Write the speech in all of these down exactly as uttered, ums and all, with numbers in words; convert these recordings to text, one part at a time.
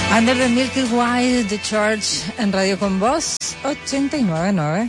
Under the Milky Way, The Church, en Radio Con Voz, ochenta y nueve punto nueve.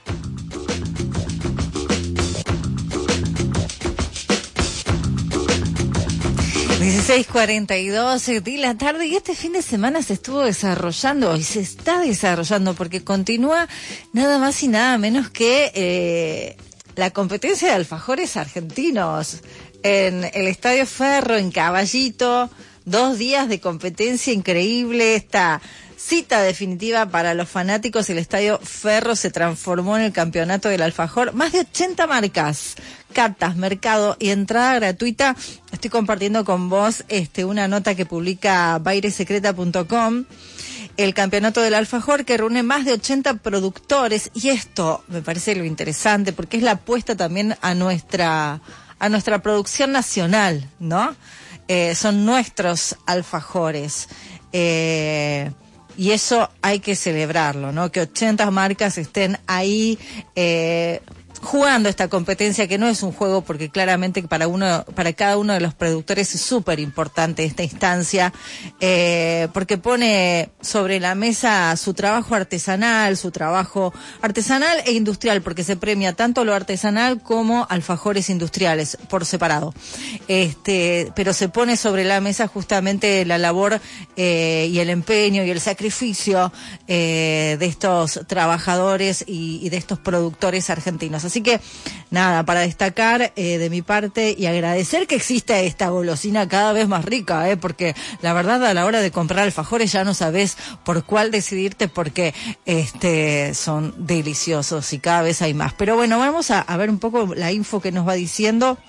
dieciséis cuarenta y dos de la tarde, y este fin de semana se estuvo desarrollando y se está desarrollando porque continúa nada más y nada menos que eh, la competencia de alfajores argentinos en el Estadio Ferro, en Caballito. Dos días de competencia increíble, esta cita definitiva para los fanáticos. El Estadio Ferro se transformó en el campeonato del alfajor. Más de ochenta marcas, cartas, mercado y entrada gratuita. Estoy compartiendo con vos este, una nota que publica baile secreta punto com. El campeonato del alfajor, que reúne más de ochenta productores, y esto me parece lo interesante porque es la apuesta también a nuestra, a nuestra producción nacional, ¿no? Eh, son nuestros alfajores, eh, y eso hay que celebrarlo, ¿no? Que ochenta marcas estén ahí eh, jugando esta competencia, que no es un juego, porque claramente para uno, para cada uno de los productores es súper importante esta instancia, eh, porque pone sobre la mesa su trabajo artesanal, su trabajo artesanal e industrial, porque se premia tanto lo artesanal como alfajores industriales por separado. Este, pero se pone sobre la mesa justamente la labor eh, y el empeño y el sacrificio eh, de estos trabajadores y, y de estos productores argentinos. Así que, nada, para destacar eh, de mi parte y agradecer que exista esta golosina cada vez más rica, eh, porque la verdad a la hora de comprar alfajores ya no sabes por cuál decidirte, porque este son deliciosos y cada vez hay más. Pero bueno, vamos a, a ver un poco la info que nos va diciendo.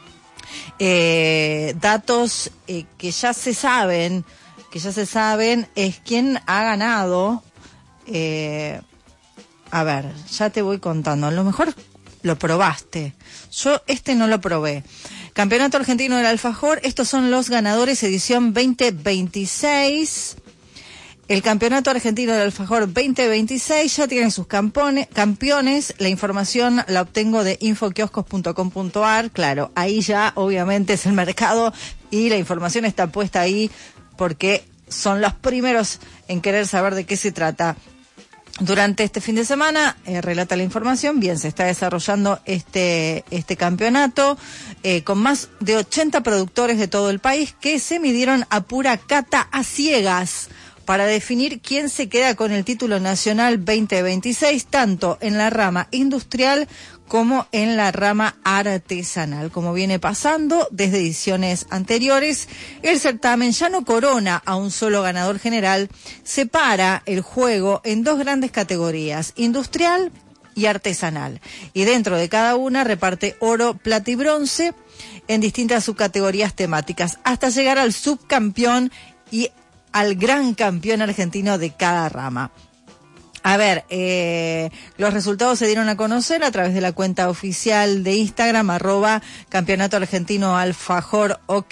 Eh, datos eh, que ya se saben, que ya se saben, es quién ha ganado. Eh, a ver, ya te voy contando. A lo mejor lo probaste. Yo este no lo probé. Campeonato Argentino del Alfajor. Estos son los ganadores edición veinte veintiséis. El Campeonato Argentino del Alfajor veinte veintiséis ya tienen sus campone, campeones. La información la obtengo de info kioscos punto com punto ar. Claro, ahí ya obviamente es el mercado y la información está puesta ahí porque son los primeros en querer saber de qué se trata. Durante este fin de semana, eh, relata la información, bien, se está desarrollando este este campeonato eh, con más de ochenta productores de todo el país que se midieron a pura cata a ciegas para definir quién se queda con el título nacional veinte veintiséis, tanto en la rama industrial como en la rama artesanal. Como viene pasando desde ediciones anteriores, el certamen ya no corona a un solo ganador general, separa el juego en dos grandes categorías, industrial y artesanal. Y dentro de cada una reparte oro, plata y bronce en distintas subcategorías temáticas, hasta llegar al subcampeón y al gran campeón argentino de cada rama. A ver, eh, los resultados se dieron a conocer a través de la cuenta oficial de Instagram, arroba Campeonato Argentino Alfajor OK.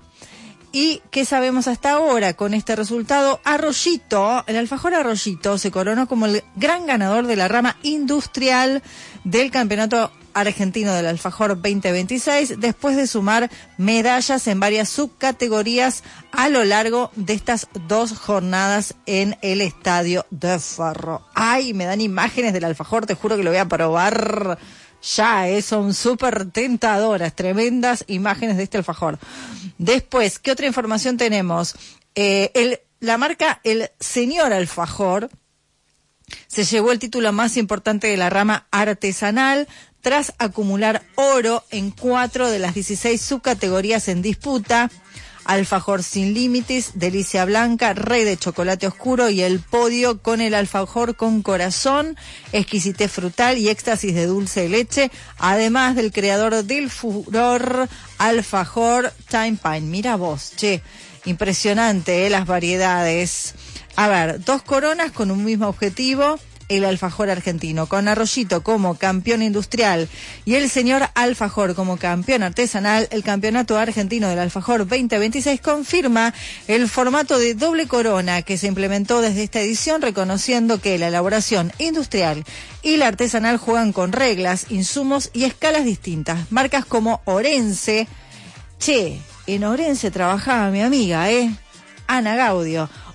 ¿Y qué sabemos hasta ahora con este resultado? Arroyito, el alfajor Arroyito se coronó como el gran ganador de la rama industrial del Campeonato Argentino del Alfajor veinte veintiséis, después de sumar medallas en varias subcategorías a lo largo de estas dos jornadas en el Estadio de Ferro. Ay, me dan imágenes del alfajor, te juro que lo voy a probar ya, eh, son súper tentadoras, tremendas imágenes de este alfajor. Después, ¿qué otra información tenemos? Eh, el, la marca El Señor Alfajor se llevó el título más importante de la rama artesanal, tras acumular oro en cuatro de las dieciséis subcategorías en disputa: alfajor sin límites, delicia blanca, rey de chocolate oscuro y el podio con el alfajor con corazón, exquisitez frutal y éxtasis de dulce de leche, además del creador del furor alfajor Time Pine. Mira vos, che, impresionante, eh, las variedades. A ver, dos coronas con un mismo objetivo. El alfajor argentino, con Arroyito como campeón industrial y el señor Alfajor como campeón artesanal. El Campeonato Argentino del Alfajor veinte veintiséis confirma el formato de doble corona que se implementó desde esta edición, reconociendo que la elaboración industrial y la artesanal juegan con reglas, insumos y escalas distintas. Marcas como Orense, che, en Orense trabajaba mi amiga, ¿eh? Ana Gaudio.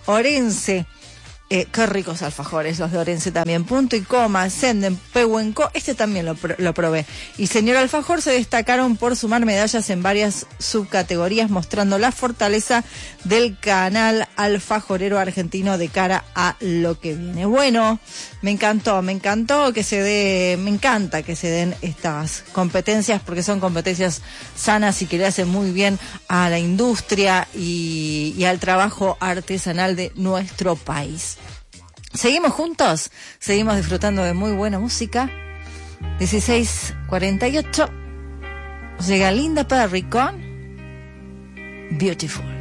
Orense. Eh, qué ricos alfajores los de Orense también. Punto y coma, Senden, Pehuenco, este también lo, lo probé. Y Señor Alfajor se destacaron por sumar medallas en varias subcategorías, mostrando la fortaleza del canal alfajorero argentino de cara a lo que viene. Bueno, me encantó, me encantó que se dé, me encanta que se den estas competencias porque son competencias sanas y que le hacen muy bien a la industria y, y al trabajo artesanal de nuestro país. ¿Seguimos juntos? Seguimos disfrutando de muy buena música. dieciséis cuarenta y ocho. Llega Linda Perry con Beautiful.